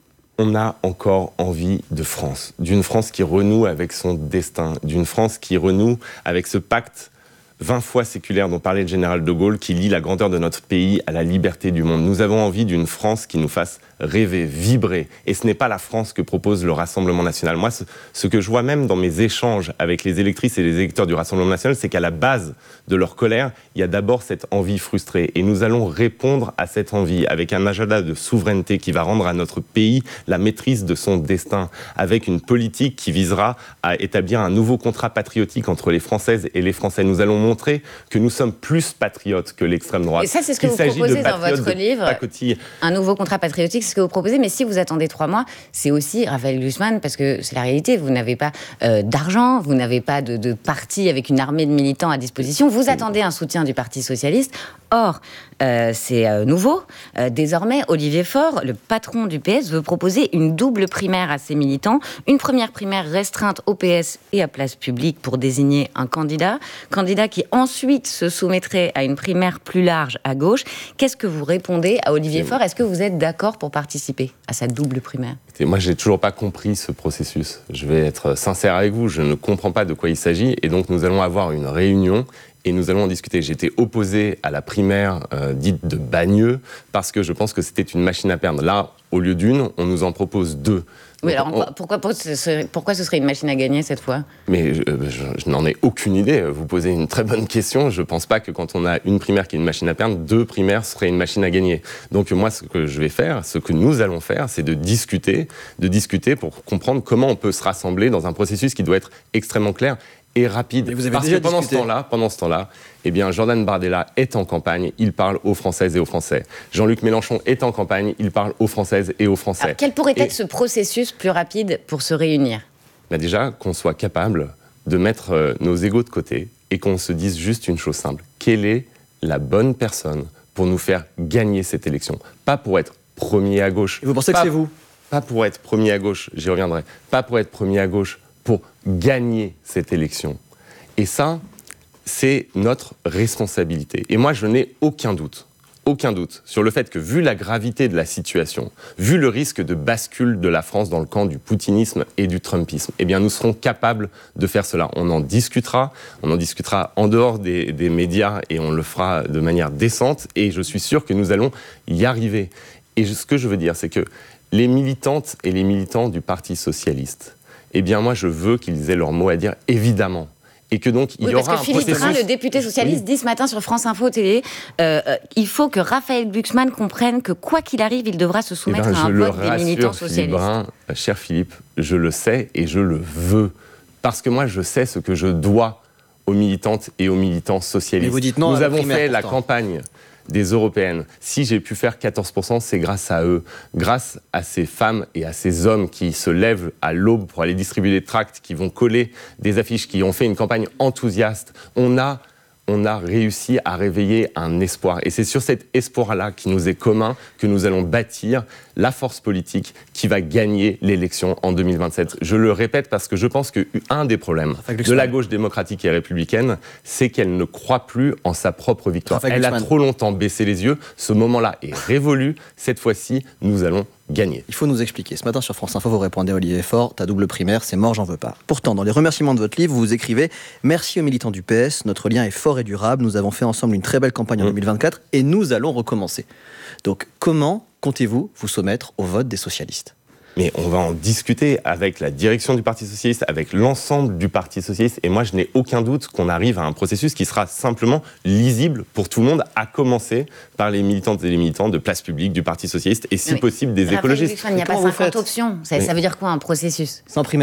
Speaker 8: On a encore envie de France, d'une France qui renoue avec son destin, d'une France qui renoue avec ce pacte vingt fois séculaire dont parlait le général de Gaulle, qui lie la grandeur de notre pays à la liberté du monde. Nous avons envie d'une France qui nous fasse rêver, vibrer. Et ce n'est pas la France que propose le Rassemblement national. Moi, ce, ce que je vois même dans mes échanges avec les électrices et les électeurs du Rassemblement national, c'est qu'à la base de leur colère, il y a d'abord cette envie frustrée. Et nous allons répondre à cette envie avec un agenda de souveraineté qui va rendre à notre pays la maîtrise de son destin, avec une politique qui visera à établir un nouveau contrat patriotique entre les Françaises et les Français. Nous allons montrer que nous sommes plus patriotes que l'extrême droite.
Speaker 7: Et ça, c'est ce que vous proposez dans votre livre, un nouveau contrat patriotique, c'est ce que vous proposez, mais si vous attendez trois mois, c'est aussi, Raphaël Glucksmann, parce que c'est la réalité, vous n'avez pas euh, d'argent, vous n'avez pas de, de parti avec une armée de militants à disposition, vous attendez un soutien du Parti socialiste. Or, euh, c'est euh, nouveau. Euh, désormais, Olivier Faure, le patron du P S, veut proposer une double primaire à ses militants. Une première primaire restreinte au P S et à place publique pour désigner un candidat. Candidat qui ensuite se soumettrait à une primaire plus large à gauche. Qu'est-ce que vous répondez à Olivier Faure ? Est-ce que vous êtes d'accord pour participer à sa double primaire ?
Speaker 8: Et moi, je n'ai toujours pas compris ce processus. Je vais être sincère avec vous, je ne comprends pas de quoi il s'agit. Et donc, nous allons avoir une réunion et nous allons en discuter. J'étais opposé à la primaire euh, dite de Bagneux parce que je pense que c'était une machine à perdre. Là, au lieu d'une, on nous en propose deux.
Speaker 7: Oui,
Speaker 8: donc,
Speaker 7: alors
Speaker 8: on...
Speaker 7: pourquoi, pourquoi, ce serait, pourquoi ce serait une machine à gagner cette fois ?
Speaker 8: Mais je, je, je n'en ai aucune idée. Vous posez une très bonne question. Je ne pense pas que quand on a une primaire qui est une machine à perdre, deux primaires seraient une machine à gagner. Donc moi, ce que je vais faire, ce que nous allons faire, c'est de discuter, de discuter pour comprendre comment on peut se rassembler dans un processus qui doit être extrêmement clair et rapide.
Speaker 9: Mais vous avez
Speaker 8: Parce
Speaker 9: déjà
Speaker 8: que pendant
Speaker 9: discuté.
Speaker 8: ce temps-là, pendant ce temps-là, eh bien, Jordan Bardella est en campagne, il parle aux Françaises et aux Français. Jean-Luc Mélenchon est en campagne, il parle aux Françaises et aux Français.
Speaker 7: Alors, quel pourrait
Speaker 8: et,
Speaker 7: être ce processus plus rapide pour se réunir ?
Speaker 8: Bah déjà, qu'on soit capable de mettre euh, nos égos de côté et qu'on se dise juste une chose simple. Quelle est la bonne personne pour nous faire gagner cette élection ? Pas pour être premier à gauche.
Speaker 9: Et vous pensez
Speaker 8: pas,
Speaker 9: que c'est vous ?
Speaker 8: Pas pour être premier à gauche, j'y reviendrai. Pas pour être premier à gauche, pour gagner cette élection. Et ça, c'est notre responsabilité. Et moi, je n'ai aucun doute, aucun doute sur le fait que, vu la gravité de la situation, vu le risque de bascule de la France dans le camp du poutinisme et du trumpisme, eh bien, nous serons capables de faire cela. On en discutera, on en discutera en dehors des, des médias et on le fera de manière décente. Et je suis sûr que nous allons y arriver. Et ce que je veux dire, c'est que les militantes et les militants du Parti socialiste, eh bien, moi, je veux qu'ils aient leur mot à dire, évidemment. Et que donc, il
Speaker 7: oui,
Speaker 8: y aura
Speaker 7: parce que Philippe
Speaker 8: processus...
Speaker 7: Train, le député socialiste, oui. dit ce matin sur France Info Télé, euh, euh, il faut que Raphaël Glucksmann comprenne que, quoi qu'il arrive, il devra se soumettre
Speaker 8: eh ben,
Speaker 7: à un vote
Speaker 8: rassure,
Speaker 7: des militants socialistes.
Speaker 8: Philippe Brun, cher Philippe, je le sais et je le veux. Parce que moi, je sais ce que je dois aux militantes et aux militants socialistes.
Speaker 9: Mais vous dites non
Speaker 8: Nous
Speaker 9: à la
Speaker 8: avons
Speaker 9: primaire,
Speaker 8: fait la
Speaker 9: pourtant.
Speaker 8: campagne des européennes. Si j'ai pu faire quatorze pour cent, c'est grâce à eux, grâce à ces femmes et à ces hommes qui se lèvent à l'aube pour aller distribuer des tracts, qui vont coller des affiches, qui ont fait une campagne enthousiaste. On a, on a réussi à réveiller un espoir. Et c'est sur cet espoir-là qui nous est commun que nous allons bâtir la force politique qui va gagner l'élection en deux mille vingt-sept. Je le répète parce que je pense qu'un des problèmes de la gauche démocratique et républicaine, c'est qu'elle ne croit plus en sa propre victoire. Elle a trop longtemps baissé les yeux. Ce moment-là est révolu. Cette fois-ci, nous allons gagner.
Speaker 9: Il faut nous expliquer. Ce matin sur France Info, vous répondez à Olivier Faure, ta double primaire, c'est mort, j'en veux pas. Pourtant, dans les remerciements de votre livre, vous écrivez « Merci aux militants du P S, notre lien est fort et durable, nous avons fait ensemble une très belle campagne en deux mille vingt-quatre et nous allons recommencer. » Donc, comment comptez-vous vous soumettre au vote des socialistes ?
Speaker 8: Mais on va en discuter avec la direction du Parti socialiste, avec l'ensemble du Parti socialiste. Et moi, je n'ai aucun doute qu'on arrive à un processus qui sera simplement lisible pour tout le monde, à commencer par les militantes et les militants de Place Publique, du Parti socialiste, et si
Speaker 7: oui.
Speaker 8: possible des
Speaker 7: Raphaël
Speaker 8: écologistes.
Speaker 7: Glucksmann, il n'y a pas cinquante options. Ça, ça veut dire quoi, un processus ?
Speaker 9: Sans primaire.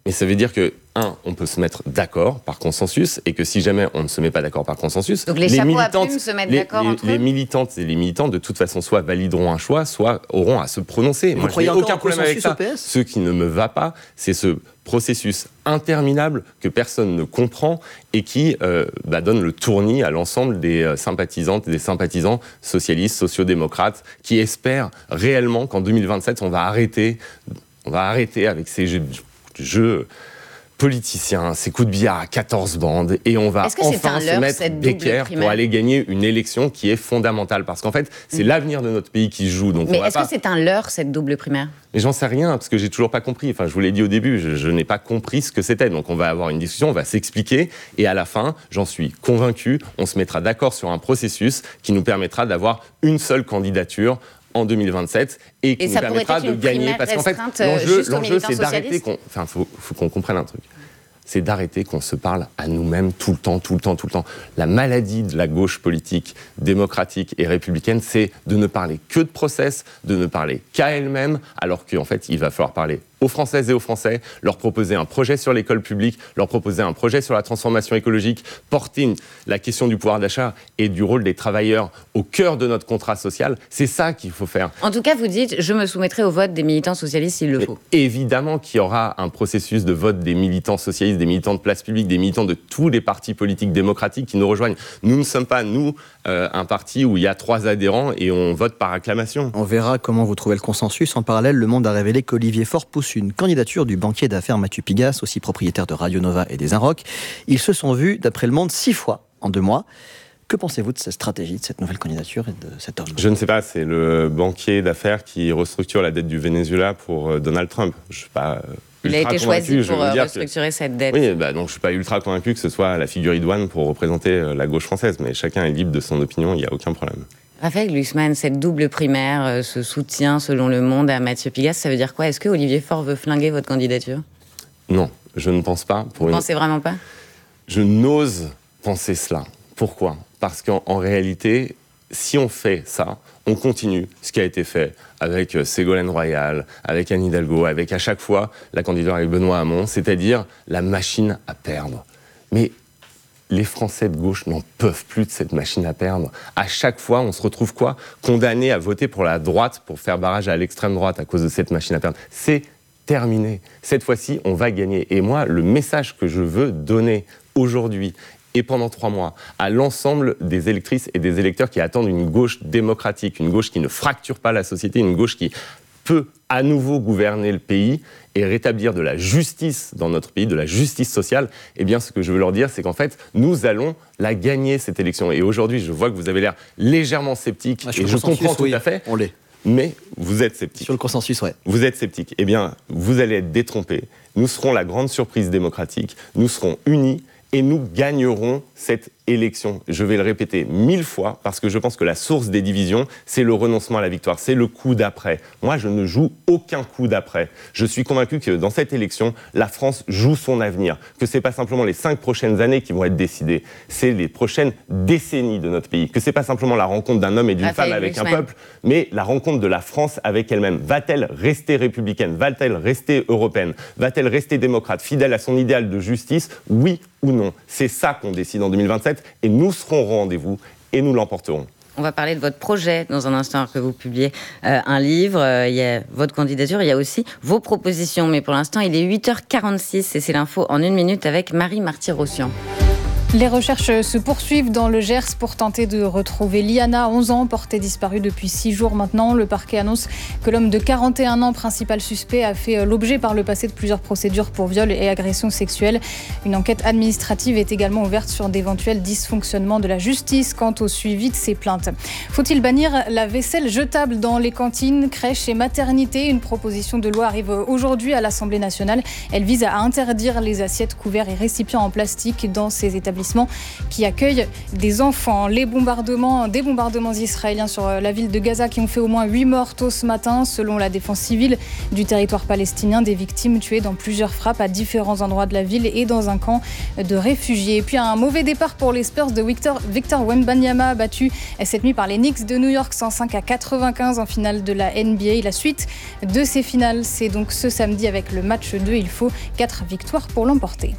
Speaker 8: Mais ça veut dire que, un, on peut se mettre d'accord par consensus, et que si jamais on ne se met pas d'accord par consensus...
Speaker 7: Donc les, les chapeaux à plumes se mettent
Speaker 8: les,
Speaker 7: d'accord
Speaker 8: les,
Speaker 7: entre
Speaker 8: les
Speaker 7: eux
Speaker 8: militantes et les militants, de toute façon, soit valideront un choix, soit auront à se prononcer.
Speaker 9: Vous
Speaker 8: Moi, je n'ai aucun problème avec ça. Ce qui ne me va pas, c'est ce processus interminable que personne ne comprend et qui euh, bah, donne le tournis à l'ensemble des euh, sympathisantes et des sympathisants socialistes, sociodémocrates, qui espèrent réellement qu'en deux mille vingt-sept, on va arrêter... On va arrêter avec ces jeux, jeux politiciens, ces coups de billard à quatorze bandes, et on va enfin se mettre d'équerre pour aller gagner une élection qui est fondamentale. Parce qu'en fait, c'est mmh. l'avenir de notre pays qui se joue. Donc
Speaker 7: Mais
Speaker 8: on va
Speaker 7: est-ce
Speaker 8: pas...
Speaker 7: que c'est un leurre, cette double primaire ?
Speaker 8: Mais j'en sais rien, parce que j'ai toujours pas compris. Enfin, je vous l'ai dit au début, je, je n'ai pas compris ce que c'était. Donc on va avoir une discussion, on va s'expliquer, et à la fin, j'en suis convaincu, on se mettra d'accord sur un processus qui nous permettra d'avoir une seule candidature en deux mille vingt-sept et qui et nous permettra de gagner. Parce qu'en fait, l'enjeu, l'enjeu c'est d'arrêter qu'on... Enfin, faut, faut qu'on comprenne un truc. C'est d'arrêter qu'on se parle à nous-mêmes tout le temps, tout le temps, tout le temps. La maladie de la gauche politique, démocratique et républicaine, c'est de ne parler que de process, de ne parler qu'à elle-même, alors qu'en fait, il va falloir parler aux Françaises et aux Français, leur proposer un projet sur l'école publique, leur proposer un projet sur la transformation écologique, porter une, la question du pouvoir d'achat et du rôle des travailleurs au cœur de notre contrat social. C'est ça qu'il faut faire.
Speaker 7: En tout cas, vous dites, je me soumettrai au vote des militants socialistes s'il le faut.
Speaker 8: Mais évidemment qu'il y aura un processus de vote des militants socialistes, des militants de place publique, des militants de tous les partis politiques démocratiques qui nous rejoignent. Nous ne sommes pas, nous, euh, un parti où il y a trois adhérents et on vote par acclamation.
Speaker 9: On verra comment vous trouvez le consensus. En parallèle, Le Monde a révélé qu'Olivier Faure pousse une candidature du banquier d'affaires Mathieu Pigasse, aussi propriétaire de Radio Nova et des Inrocks. Ils se sont vus, d'après Le Monde, six fois en deux mois. Que pensez-vous de cette stratégie, de cette nouvelle candidature et de cet homme ?
Speaker 8: Je ne sais pas, c'est le banquier d'affaires qui restructure la dette du Venezuela pour Donald Trump. Je suis pas...
Speaker 7: Il a été choisi pour restructurer que... cette dette.
Speaker 8: Oui, bah, donc je ne suis pas ultra convaincu que ce soit la figure idoine pour représenter la gauche française, mais chacun est libre de son opinion, il n'y a aucun problème.
Speaker 7: Raphaël Glucksmann, cette double primaire, ce soutien, selon Le Monde, à Mathieu Pigasse, ça veut dire quoi ? Est-ce que Olivier Faure veut flinguer votre candidature ?
Speaker 8: Non, je ne pense pas.
Speaker 7: Pour Vous ne une... pensez vraiment pas ?
Speaker 8: Je n'ose penser cela. Pourquoi ? Parce qu'en en réalité, si on fait ça, on continue ce qui a été fait avec Ségolène Royal, avec Anne Hidalgo, avec à chaque fois la candidature avec Benoît Hamon, c'est-à-dire la machine à perdre. Mais les Français de gauche n'en peuvent plus de cette machine à perdre. À chaque fois, on se retrouve quoi ? Condamné à voter pour la droite, pour faire barrage à l'extrême droite à cause de cette machine à perdre. C'est terminé. Cette fois-ci, on va gagner. Et moi, le message que je veux donner aujourd'hui et pendant trois mois à l'ensemble des électrices et des électeurs qui attendent une gauche démocratique, une gauche qui ne fracture pas la société, une gauche qui peut à nouveau gouverner le pays et rétablir de la justice dans notre pays, de la justice sociale, eh bien, ce que je veux leur dire, c'est qu'en fait, nous allons la gagner, cette élection. Et aujourd'hui, je vois que vous avez l'air légèrement sceptique, ah, et je comprends tout
Speaker 9: oui,
Speaker 8: à fait,
Speaker 9: on l'est.
Speaker 8: Mais vous êtes sceptique.
Speaker 9: Sur le consensus, ouais.
Speaker 8: Vous êtes sceptique. Eh bien, vous allez être détrompés. Nous serons la grande surprise démocratique. Nous serons unis et nous gagnerons cette élection. Je vais le répéter mille fois parce que je pense que la source des divisions, c'est le renoncement à la victoire, c'est le coup d'après. Moi, je ne joue aucun coup d'après. Je suis convaincu que dans cette élection, la France joue son avenir, que c'est pas simplement les cinq prochaines années qui vont être décidées, c'est les prochaines décennies de notre pays, que c'est pas simplement la rencontre d'un homme et d'une femme avec un peuple, mais la rencontre de la France avec elle-même. Va-t-elle rester républicaine ? Va-t-elle rester européenne ? Va-t-elle rester démocrate, fidèle à son idéal de justice ? Oui ou non ? C'est ça qu'on décide en deux mille vingt-sept et nous serons au rendez-vous et nous l'emporterons.
Speaker 7: On va parler de votre projet dans un instant que vous publiez euh, un livre. Euh, il y a votre candidature, il y a aussi vos propositions. Mais pour l'instant, il est huit heures quarante-six et c'est l'info en une minute avec Marie Marty-Rossian.
Speaker 17: Les recherches se poursuivent dans le Gers pour tenter de retrouver Liana, onze ans, portée disparue depuis six jours maintenant. Le parquet annonce que l'homme de quarante et un ans, principal suspect, a fait l'objet par le passé de plusieurs procédures pour viol et agression sexuelle. Une enquête administrative est également ouverte sur d'éventuels dysfonctionnements de la justice quant au suivi de ces plaintes. Faut-il bannir la vaisselle jetable dans les cantines, crèches et maternités ? Une proposition de loi arrive aujourd'hui à l'Assemblée nationale. Elle vise à interdire les assiettes, couverts et récipients en plastique dans ces établissements établissement qui accueille des enfants. Les bombardements, des bombardements israéliens sur la ville de Gaza qui ont fait au moins huit morts tôt ce matin, selon la défense civile du territoire palestinien. Des victimes tuées dans plusieurs frappes à différents endroits de la ville et dans un camp de réfugiés. Et puis un mauvais départ pour les Spurs de Victor, Victor Wembanyama, battu cette nuit par les Knicks de New York cent cinq à quatre-vingt-quinze en finale de la N B A. La suite de ces finales, c'est donc ce samedi avec le match deux. Il faut quatre victoires pour l'emporter.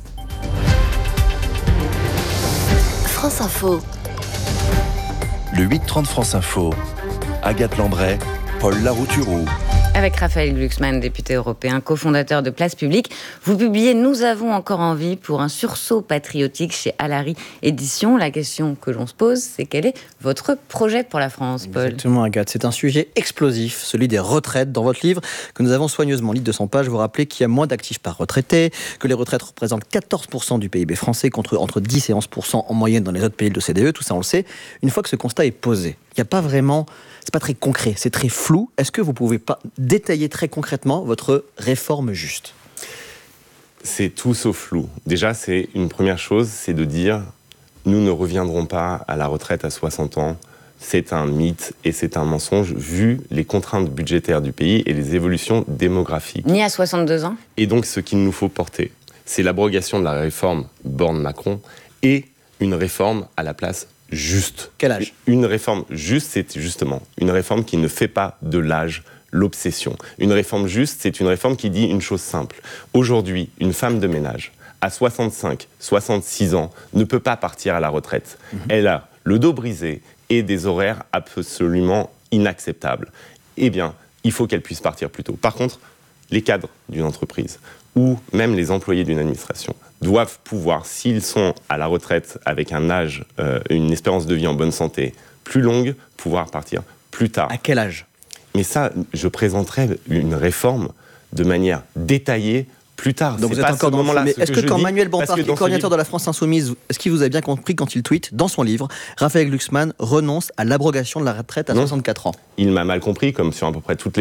Speaker 10: France Info.
Speaker 11: Le huit trente France Info. Agathe Lambray, Paul Larouturou.
Speaker 7: Avec Raphaël Glucksmann, député européen, cofondateur de Place Publique, vous publiez « Nous avons encore envie » pour un sursaut patriotique chez Alary Éditions. La question que l'on se pose, c'est quel est votre projet pour la France, Paul ?
Speaker 9: Exactement, Agathe. C'est un sujet explosif, celui des retraites. Dans votre livre, que nous avons soigneusement lu de cent pages, vous rappelez qu'il y a moins d'actifs par retraité, que les retraites représentent quatorze pour cent du P I B français, contre entre dix et onze pour cent en moyenne dans les autres pays de l'O C D E. Tout ça, on le sait. Une fois que ce constat est posé, il n'y a pas vraiment... C'est pas très concret, c'est très flou. Est-ce que vous pouvez pas détailler très concrètement votre réforme juste ?
Speaker 8: C'est tout sauf flou. Déjà, c'est une première chose, c'est de dire nous ne reviendrons pas à la retraite à soixante ans. C'est un mythe et c'est un mensonge vu les contraintes budgétaires du pays et les évolutions démographiques.
Speaker 7: Ni à soixante-deux ans ?
Speaker 8: Et donc, ce qu'il nous faut porter, c'est l'abrogation de la réforme Borne-Macron et une réforme à la place juste.
Speaker 9: Quel âge ?
Speaker 8: Une réforme juste, c'est justement une réforme qui ne fait pas de l'âge l'obsession. Une réforme juste, c'est une réforme qui dit une chose simple. Aujourd'hui, une femme de ménage, à soixante-cinq, soixante-six ans, ne peut pas partir à la retraite. Mmh. Elle a le dos brisé et des horaires absolument inacceptables. Eh bien, il faut qu'elle puisse partir plus tôt. Par contre, les cadres d'une entreprise ou même les employés d'une administration doivent pouvoir, s'ils sont à la retraite avec un âge, euh, une espérance de vie en bonne santé plus longue, pouvoir partir plus tard.
Speaker 9: À quel âge ?
Speaker 8: Mais ça, je présenterai une réforme de manière détaillée plus tard.
Speaker 9: Donc
Speaker 8: c'est
Speaker 9: vous êtes
Speaker 8: pas
Speaker 9: encore
Speaker 8: ce
Speaker 9: dans
Speaker 8: moment-là.
Speaker 9: Mais
Speaker 8: ce
Speaker 9: est-ce que, que quand Manuel Bompard, qui est coordinateur livre... de la France Insoumise, est-ce qu'il vous a bien compris quand il tweet dans son livre, Raphaël Glucksmann renonce à l'abrogation de la retraite à non. soixante-quatre ans ?
Speaker 8: Il m'a mal compris, comme sur à peu près toutes les